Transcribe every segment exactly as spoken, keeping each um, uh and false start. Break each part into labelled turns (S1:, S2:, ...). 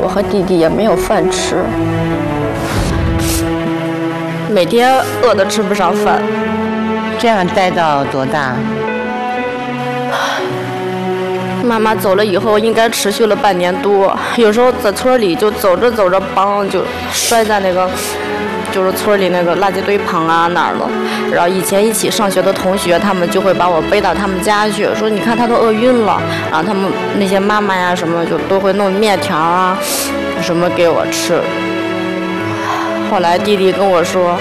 S1: 我和弟弟也没有饭吃，
S2: 每天饿得吃不上饭。
S3: 这样待到多大？
S2: 妈妈走了以后，应该持续了半年多。有时候在村里就走着走着，梆就摔在那个，就是村里那个垃圾堆旁啊哪儿了。然后以前一起上学的同学，他们就会把我背到他们家去，说你看他都饿晕了。然后他们那些妈妈呀什么就都会弄面条啊什么给我吃。后来弟弟跟我说，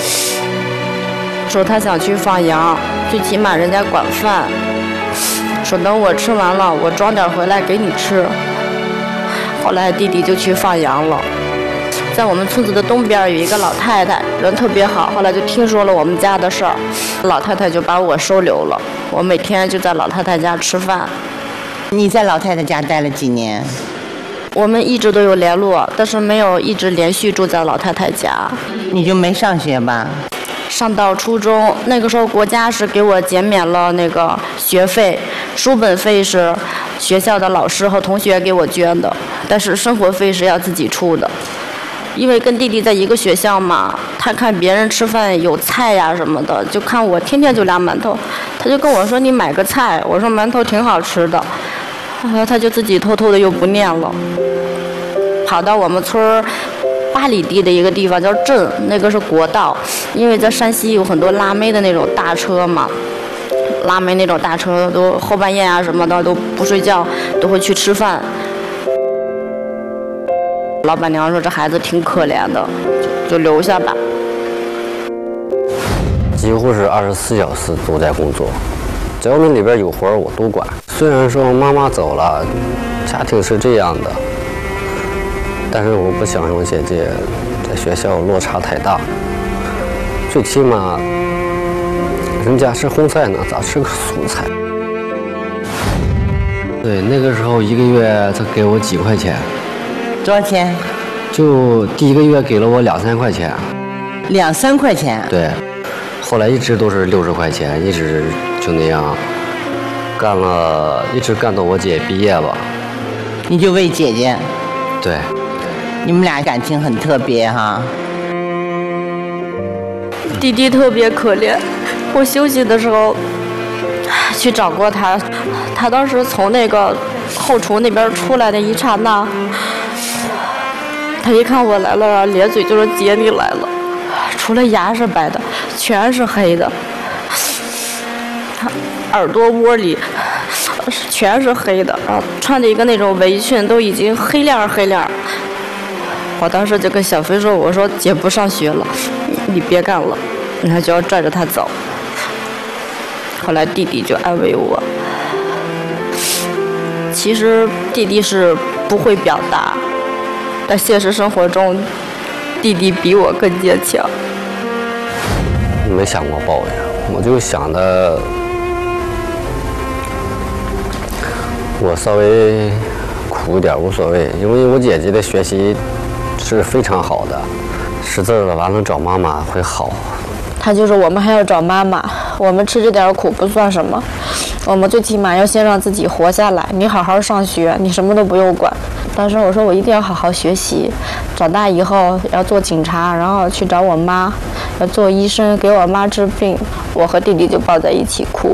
S2: 说他想去放羊，最起码人家管饭。说等我吃完了，我装点回来给你吃。后来弟弟就去放羊了。在我们村子的东边有一个老太太，人特别好。后来就听说了我们家的事儿，老太太就把我收留了。我每天就在老太太家吃饭。
S3: 你在老太太家待了几年？
S2: 我们一直都有联络，但是没有一直连续住在老太太家。
S3: 你就没上学吧？
S2: 上到初中，那个时候国家是给我减免了那个学费，书本费是学校的老师和同学给我捐的，但是生活费是要自己出的。因为跟弟弟在一个学校嘛，他看别人吃饭有菜呀什么的，就看我天天就俩馒头，他就跟我说你买个菜，我说馒头挺好吃的，然后他就自己偷偷的又不念了，跑到我们村儿八里地的一个地方叫镇，那个是国道，因为在山西有很多拉煤的那种大车嘛，拉煤那种大车都后半夜啊什么的都不睡觉，都会去吃饭。老板娘说这孩子挺可怜的，就留下吧。
S4: 几乎是二十四小时都在工作，只要那里边有活儿我都管。虽然说妈妈走了，家庭是这样的。但是我不想让姐姐在学校落差太大，最起码人家吃荤菜呢，咋吃个素菜？对，那个时候一个月他给我几块钱。
S3: 多少钱？
S4: 就第一个月给了我两三块钱。
S3: 两三块钱？
S4: 对，后来一直都是六十块钱，一直就那样干了，一直干到我姐毕业吧。
S3: 你就为姐姐？
S4: 对。
S3: 你们俩感情很特别哈。
S2: 弟弟特别可怜，我休息的时候去找过他，他当时从那个后厨那边出来的一刹那，他一看我来了，咧嘴就说姐你来了，除了牙是白的，全是黑的，他耳朵窝里全是黑的，然后穿着一个那种围裙，都已经黑亮黑亮。我当时就跟小飞说，我说姐不上学了，你别干了，然后就要拽着他走。后来弟弟就安慰我，其实弟弟是不会表达，但现实生活中弟弟比我更坚强。
S4: 没想过抱怨，我就想的我稍微苦一点无所谓，因为我姐姐的学习是非常好的，识字了完了找妈妈会好。
S1: 他就是我们还要找妈妈，我们吃这点苦不算什么，我们最起码要先让自己活下来。你好好上学，你什么都不用管。当时我说我一定要好好学习，长大以后要做警察，然后去找我妈，要做医生给我妈治病。我和弟弟就抱在一起哭。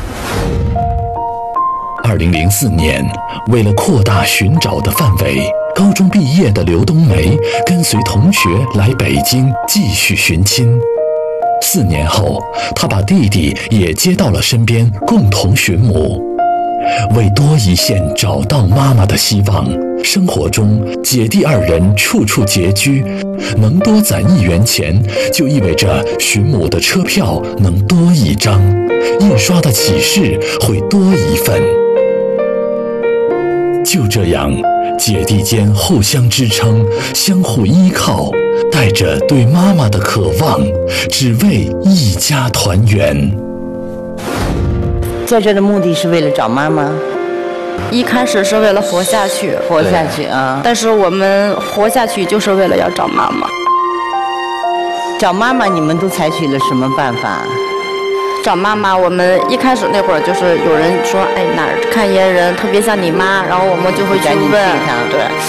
S5: 二零零四年，为了扩大寻找的范围，高中毕业的刘冬梅跟随同学来北京继续寻亲。四年后，她把弟弟也接到了身边，共同寻母。为多一线找到妈妈的希望，生活中姐弟二人处处拮据，能多攒一元钱，就意味着寻母的车票能多一张，印刷的启事会多一份。就这样，姐弟间互相支撑，相互依靠，带着对妈妈的渴望，只为一家团圆。
S3: 在这的目的是为了找妈妈，
S2: 一开始是为了活下去，
S3: 活下去啊！
S2: 但是我们活下去就是为了要找妈妈。
S3: 找妈妈，你们都采取了什么办法？
S2: 找妈妈，我们一开始那会儿就是有人说，哎哪儿看见人特别像你妈，然后我们就会去问，对，